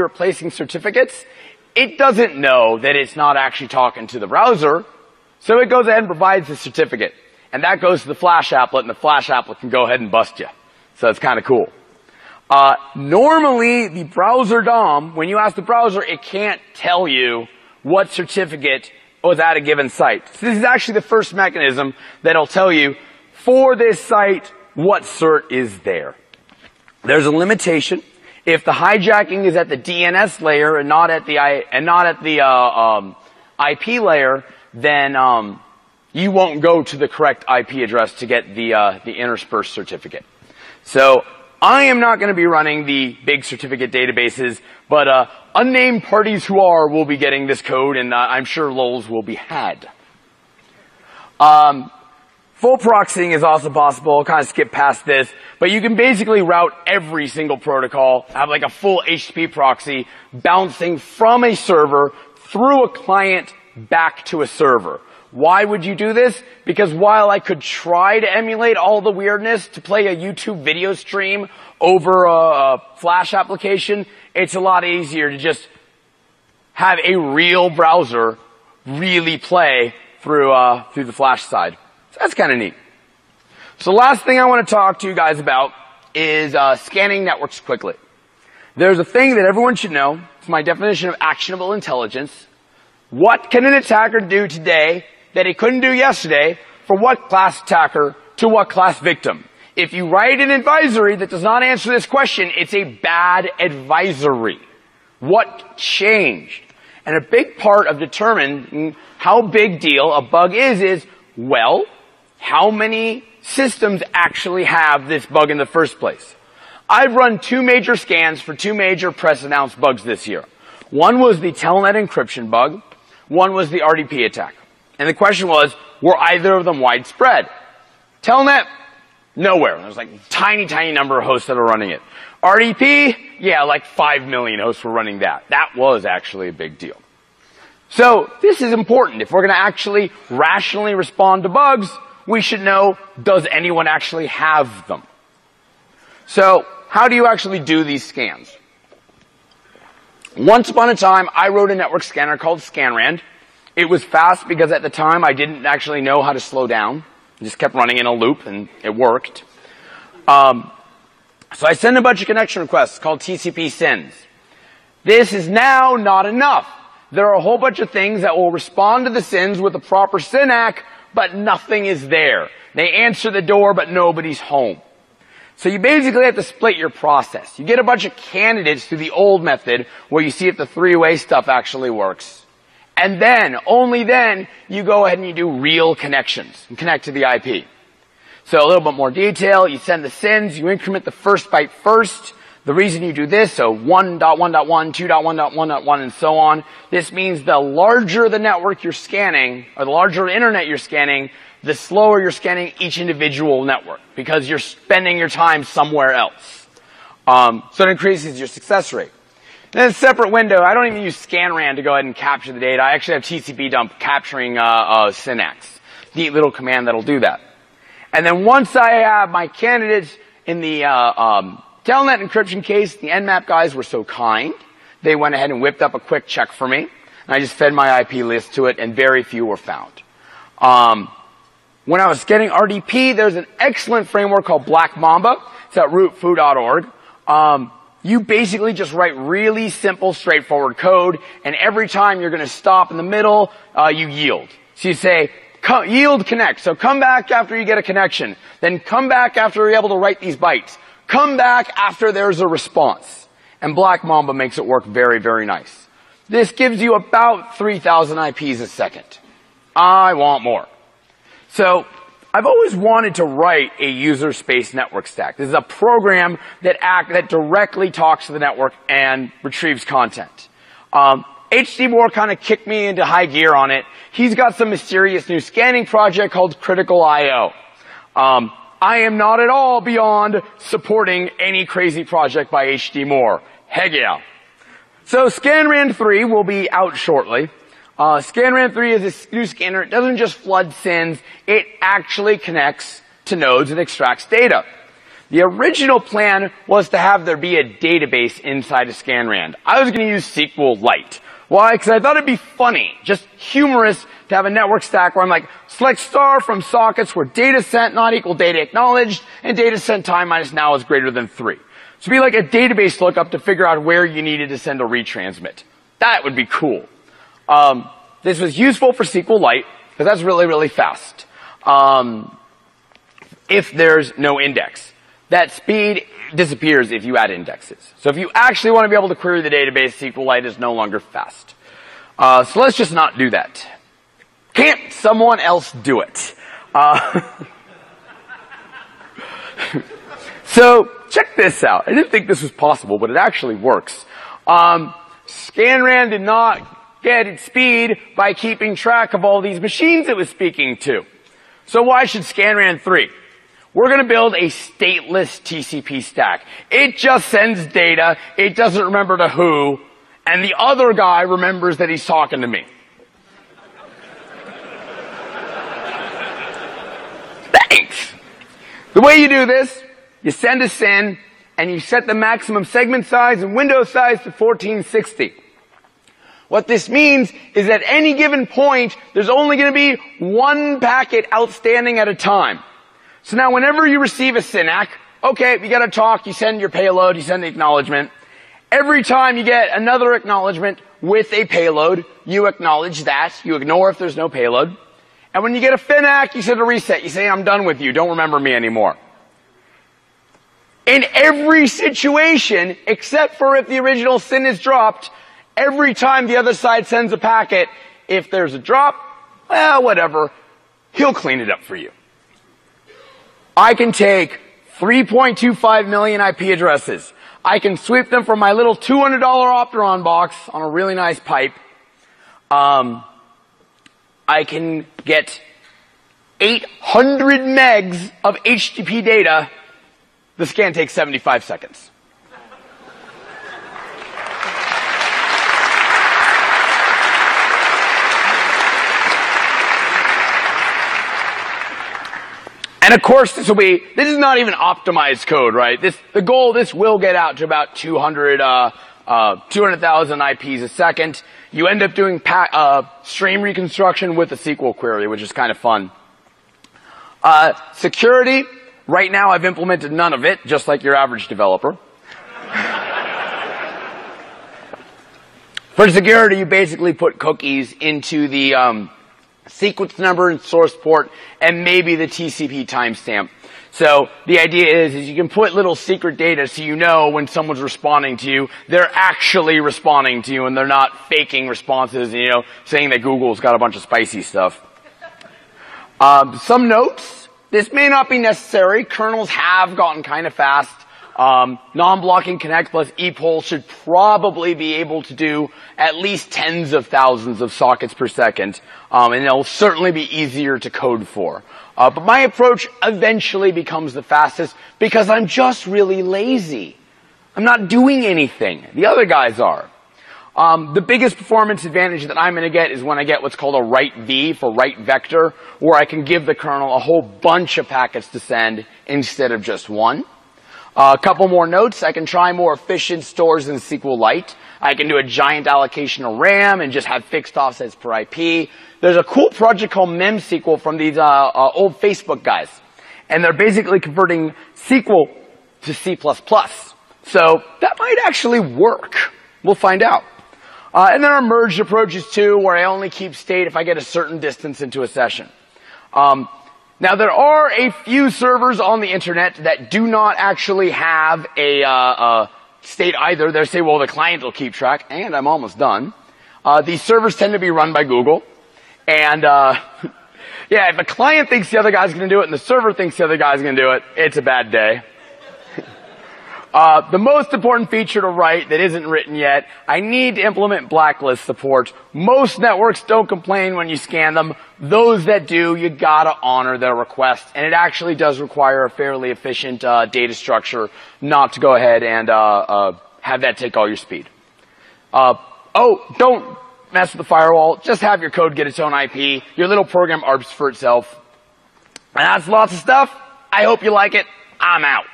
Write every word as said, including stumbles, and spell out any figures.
replacing certificates, it doesn't know that it's not actually talking to the browser, so it goes ahead and provides the certificate. And that goes to the Flash applet, and the Flash applet can go ahead and bust you. So it's kind of cool. Uh, normally, the browser D O M, when you ask the browser, it can't tell you what certificate was at a given site. So this is actually the first mechanism that'll tell you, for this site, what cert is there. There's a limitation. If the hijacking is at the D N S layer and not at the I, and not at the uh, um, I P layer, then um, you won't go to the correct I P address to get the uh, the interspersed certificate. So I am not going to be running the big certificate databases, but uh, unnamed parties who are will be getting this code, and uh, I'm sure lols will be had. Um, full proxying is also possible. I'll kind of skip past this, but you can basically route every single protocol, have like a full H T T P proxy bouncing from a server through a client back to a server. Why would you do this? Because while I could try to emulate all the weirdness to play a YouTube video stream over a, a Flash application, it's a lot easier to just have a real browser really play through uh, through the Flash side. So that's kind of neat. So the last thing I want to talk to you guys about is uh, scanning networks quickly. There's a thing that everyone should know. It's my definition of actionable intelligence. What can an attacker do today that he couldn't do yesterday for what class attacker to what class victim? If you write an advisory that does not answer this question, it's a bad advisory. What changed? And a big part of determining how big deal a bug is is, well, how many systems actually have this bug in the first place? I've run two major scans for two major press announced bugs this year. One was the Telnet encryption bug. One was the R D P attack. And the question was, were either of them widespread? Telnet, nowhere. There's like a tiny, tiny number of hosts that are running it. R D P, yeah, like five million hosts were running that. That was actually a big deal. So this is important. If we're going to actually rationally respond to bugs, we should know, does anyone actually have them? So how do you actually do these scans? Once upon a time, I wrote a network scanner called Scanrand. It was fast because at the time I didn't actually know how to slow down. I just kept running in a loop and it worked. Um, so I sent a bunch of connection requests called T C P S Y Ns. This is now not enough. There are a whole bunch of things that will respond to the S Y Ns with the proper S Y N A C, but nothing is there. They answer the door, but nobody's home. So you basically have to split your process. You get a bunch of candidates through the old method where you see if the three-way stuff actually works. And then, only then, you go ahead and you do real connections and connect to the I P. So a little bit more detail, you send the S Y Ns, you increment the first byte first. The reason you do this, so one dot one dot one, two dot one dot one dot one, and so on, this means the larger the network you're scanning, or the larger the internet you're scanning, the slower you're scanning each individual network, because you're spending your time somewhere else. Um, so it increases your success rate. Then a separate window, I don't even use Scanrand to go ahead and capture the data. I actually have T C P dump capturing uh, uh, Synapse. Neat little command that'll do that. And then once I have my candidates in the uh, um, Telnet encryption case, the Nmap guys were so kind. They went ahead and whipped up a quick check for me. And I just fed my I P list to it, and very few were found. Um, when I was getting R D P, there's an excellent framework called Black Mamba. It's at root foo dot org. Um, you basically just write really simple, straightforward code, and every time you're going to stop in the middle, uh, you yield. So you say, co- yield connect. So come back after you get a connection. Then come back after you're able to write these bytes. Come back after there's a response. And Black Mamba makes it work very, very nice. This gives you about three thousand I Ps a second. I want more. So I've always wanted to write a user space network stack. This is a program that act, that directly talks to the network and retrieves content. Um, H D Moore kind of kicked me into high gear on it. He's got some mysterious new scanning project called Critical I O. Um, I am not at all beyond supporting any crazy project by H D Moore. Heck yeah. So Scanrand three will be out shortly. Uh, Scanrand three is a new scanner. It doesn't just flood S Y Ns. It actually connects to nodes and extracts data. The original plan was to have there be a database inside of Scanrand. I was going to use SQLite. Why? Because I thought it'd be funny, just humorous, to have a network stack where I'm like, select star from sockets where data sent not equal data acknowledged, and data sent time minus now is greater than three. So it'd be like a database lookup to figure out where you needed to send a retransmit. That would be cool. Um, this was useful for SQLite, because that's really, really fast. Um, if there's no index. That speed disappears if you add indexes. So if you actually want to be able to query the database, SQLite is no longer fast. Uh, so let's just not do that. Can't someone else do it? Uh, so check this out. I didn't think this was possible, but it actually works. Um, Scanrand did not get its speed by keeping track of all these machines it was speaking to. So why should Scanrand three? We're going to build a stateless T C P stack. It just sends data, it doesn't remember to who, and the other guy remembers that he's talking to me. Thanks! The way you do this, you send a S Y N, and you set the maximum segment size and window size to fourteen sixty. What this means is at any given point, there's only going to be one packet outstanding at a time. So now whenever you receive a S Y N A C, okay, you got to talk, you send your payload, you send the acknowledgement. Every time you get another acknowledgement with a payload, you acknowledge that, you ignore if there's no payload. And when you get a F I N A C, you send a reset, you say, I'm done with you, don't remember me anymore. In every situation, except for if the original S Y N is dropped, every time the other side sends a packet, if there's a drop, well, whatever, he'll clean it up for you. I can take three point two five million I P addresses. I can sweep them from my little two hundred dollar Opteron box on a really nice pipe. Um, I can get eight hundred megs of H T T P data. The scan takes seventy-five seconds. And of course, this will be, this is not even optimized code, right? This, the goal, this will get out to about two hundred, uh, uh, two hundred thousand I Ps a second. You end up doing pa uh, stream reconstruction with a S Q L query, which is kind of fun. Uh, security, right now I've implemented none of it, just like your average developer. For security, you basically put cookies into the, um, sequence number and source port, and maybe the T C P timestamp. So the idea is, is you can put little secret data so you know when someone's responding to you, they're actually responding to you and they're not faking responses and, you know, saying that Google's got a bunch of spicy stuff. Um, some notes. This may not be necessary. Kernels have gotten kind of fast. Um, non-blocking connect plus epoll should probably be able to do at least tens of thousands of sockets per second, um, and it'll certainly be easier to code for. Uh, but my approach eventually becomes the fastest because I'm just really lazy. I'm not doing anything. The other guys are. Um, the biggest performance advantage that I'm going to get is when I get what's called a write V for write vector, where I can give the kernel a whole bunch of packets to send instead of just one. Uh, a couple more notes. I can try more efficient stores in SQLite. I can do a giant allocation of RAM and just have fixed offsets per I P. There's a cool project called MemSQL from these uh, uh, old Facebook guys. And they're basically converting S Q L to C plus plus. So that might actually work. We'll find out. Uh, and there are merged approaches too, where I only keep state if I get a certain distance into a session. Um, Now, there are a few servers on the internet that do not actually have a, uh, uh, state either. They say, well, the client will keep track, and I'm almost done. Uh, these servers tend to be run by Google. And, uh, yeah, if a client thinks the other guy's gonna do it and the server thinks the other guy's gonna do it, it's a bad day. Uh, the most important feature to write that isn't written yet, I need to implement blacklist support. Most networks don't complain when you scan them. Those that do, you gotta honor their request. And it actually does require a fairly efficient uh, data structure not to go ahead and uh, uh, have that take all your speed. Uh, oh, don't mess with the firewall. Just have your code get its own I P. Your little program A R Ps for itself. And that's lots of stuff. I hope you like it. I'm out.